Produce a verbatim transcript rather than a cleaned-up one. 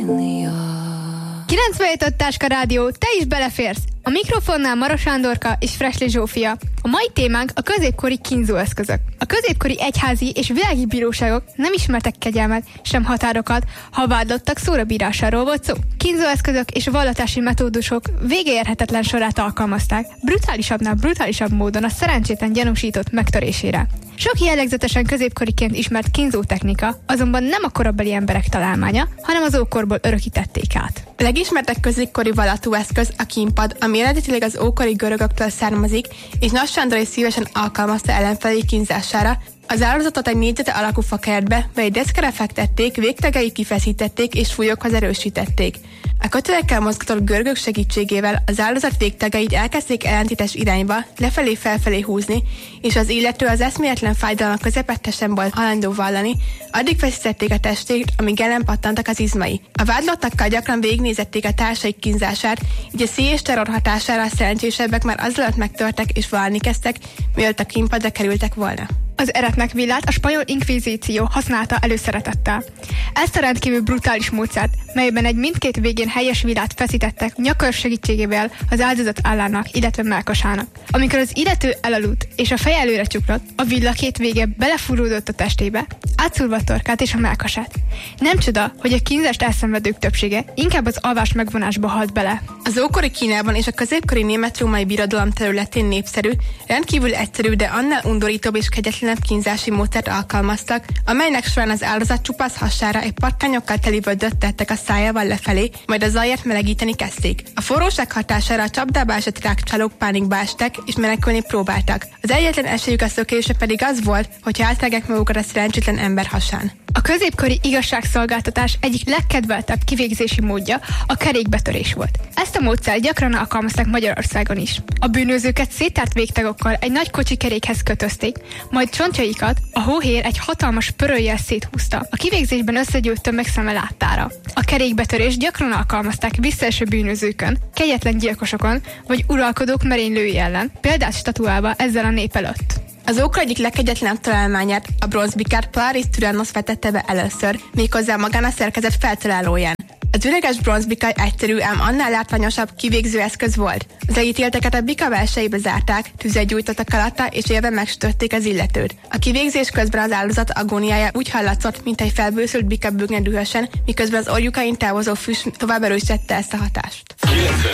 kilencvenhét öt Táska Rádió, te is beleférsz! A mikrofonnál Maros Sándorka és Fresli Zsófia. A mai témánk a középkori kínzóeszközök. A középkori egyházi és világi bíróságok nem ismertek kegyelmet, sem határokat, ha vádlottak szórabírásáról volt szó. Kínzóeszközök és vallatási metódusok végeérhetetlen sorát alkalmazták, brutálisabbnál brutálisabb módon a szerencsétlen gyanúsított megtörésére. Sok jellegzetesen középkoriként ismert kínzó technika azonban nem a korabeli emberek találmánya, hanem az ókorból örökítették át. A legismertebb középkori vallató eszköz a kínpad, ami eredetileg az ókori görögöktől származik, és Nagy Sándor is szívesen alkalmazta ellenfelei kínzására. Az áldozatot egy négyzete alakú fakertbe, vagy egy deszkára fektették, végtegeit kifeszítették és fúlyokhoz erősítették. A kötelekkel mozgatott görgök segítségével az áldozat végtegeit elkezdték ellentétes irányba, lefelé-felfelé húzni, és az illető az eszméletlen fájdalom közepette sem volt hajlandó vallani, addig feszítették a testét, amíg ellenpattantak az izmai. A vádlottakkal gyakran végignézették a társaik kínzását, így a szél és terror hatására a szerencsésebbek már azelőtt megtörtek és vallani kezdtek, mielőtt a kínpadra kerültek volna. Az eretnek villát a spanyol inkvizíció használta előszeretettel. Ezt a rendkívül brutális módszert, melyben egy mindkét végén helyes villát feszítettek nyakör segítségével az áldozat állának, illetve mellkasának. Amikor az illető elaludt és a fej előre csuklott, a villa két vége belefúródott a testébe, átszúrva a torkát és a mellkasát. Nem csoda, hogy a kínzást elszenvedők többsége inkább az alvás megvonásba halt bele. Az ókori Kínában és a középkori német-római birodalom területén népszerű, rendkívül egyszerű, de annál undorítóbb és kegyetlenebb kínzási módszert alkalmaztak, amelynek során az áldozat csupasz hasára egy patkányokkal teli vödröt tettek a szájával lefelé, majd az alját melegíteni kezdték. A forróság hatására a csapdába esett rákcsálók pánikba estek és menekülni próbáltak. Az egyetlen esélyük a szökése pedig az volt, hogy átrágják magukat a szerencsétlen ember hasán. A középkori igazságszolgáltatás egyik legkedveltebb kivégzési módja a kerékbetörés volt. Ezt a módszert gyakran alkalmazták Magyarországon is. A bűnözőket széttárt végtagokkal egy nagy kocsi kerékhez kötözték, majd csontjaikat a hóhér egy hatalmas pöröllyel széthúzta, a kivégzésben összegyűlt tömeg szeme láttára. A kerékbetörést gyakran alkalmazták visszaeső bűnözőkön, kegyetlen gyilkosokon vagy uralkodók merénylői ellen, példát statuálva ezzel a nép előtt. Az ókor egyik legkegyetlenebb találmányát, a bronzbikát Polaris Tyrannos vetette be először, méghozzá magán a szerkezet feltalálóján. Az üreges bronzbika egyszerű, ám annál látványosabb kivégző eszköz volt. Az elítélteket a bika belsejébe zárták, tüzet gyújtottak alatta, és élve megsütötték az illetőt. A kivégzés közben az áldozat agóniája úgy hallatszott, mint egy felbőszült bika bőgne dühösen, miközben az orjukain távozó füst tovább erősítette ezt a hatást.